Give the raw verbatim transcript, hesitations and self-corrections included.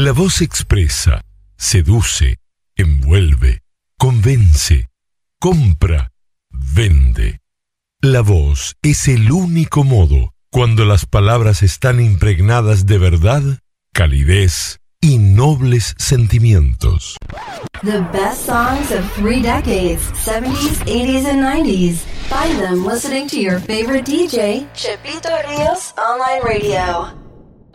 La voz expresa, seduce, envuelve, convence, compra, vende. La voz es el único modo, cuando las palabras están impregnadas de verdad, calidez y nobles sentimientos. The best songs of three decades, seventies, eighties, and nineties. Find them listening to your favorite D J, Chepito Rios Online Radio.